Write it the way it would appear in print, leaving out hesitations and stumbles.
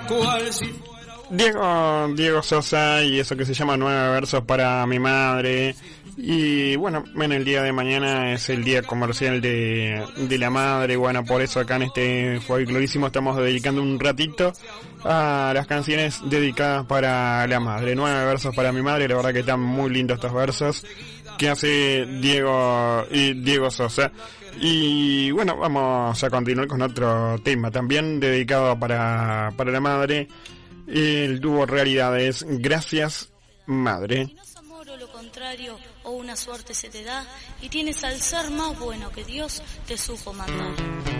cual si Diego Sosa, y eso que se llama 9 versos para mi madre. Y bueno, en el día de mañana es el día comercial de la madre. Bueno, por eso acá en este folclorísimo estamos dedicando un ratito a las canciones dedicadas para la madre. 9 versos para mi madre, la verdad que están muy lindos estos versos que hace Diego Sosa. Y bueno, vamos a continuar con otro tema también dedicado para la madre. El dúo Realidades, Gracias Madre. Si no es amor o lo contrario, o una suerte se te da, y tienes al ser más bueno que Dios te supo mandar.